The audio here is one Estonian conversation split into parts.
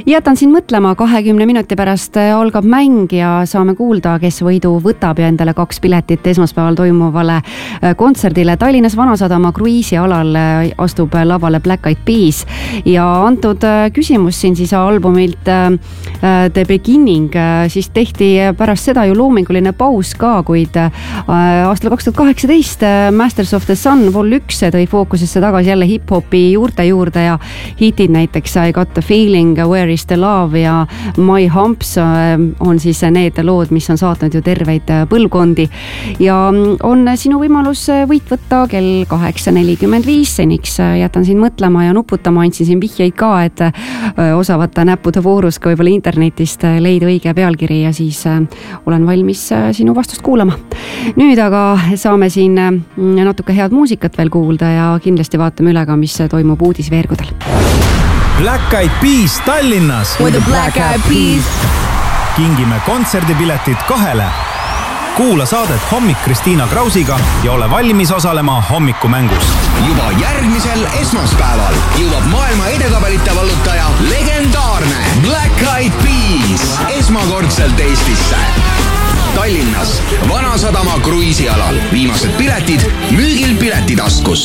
Jätan siin mõtlema, 20 minuti pärast algab mäng ja saame kuulda, kes võidu võtab ja endale 2 piletit esmaspäeval toimuvale kontserdile. Tallinnas Vanasadama kruiisialal astub lavale Black Eyed Peas ja antud küsimus siin siis albumilt The Beginning, siis tehti pärast seda ju loominguline paus ka, kuid aastal 2018 Masters of the Sun Vol 1 tõi fookusesse tagasi jälle hip-hopi juurte juurde ja hitid näiteks I Got the Feeling, Where is the Love ja My Humps on siis need lood, mis on saatnud ju terveid põlvkondi ja on sinu võimalus võit võtta kell 8.45, seniks jätan siin mõtlema ja nuputama, andsin siin vihjeid ka, et osavate näppude voorus ka võib-olla internetist leida õige pealkiri ja siis olen valmis sinu vastust kuulama. Nüüd aga saame siin natuke head muusikat veel kuulda ja kindlasti vaatame üle ka, mis toimub uudisveergudel. Black Eyed Peas Tallinnas. With the Black Eyed Peas. Kingime kontserdipiletid 2. Kuula saadet Hommik Kristiina Krausiga ja ole valmis osalema hommikumängus. Juba järgmisel esmaspäeval jõuab maailma edetabelite vallutaja legendaarne Black Eyed Peas esmakordselt Eestisse. Tallinnas Vanasadama kruiisialal. Viimased piletid müügil Piletitaskus.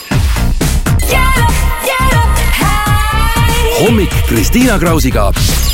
Hommik Kristiina Krausiga.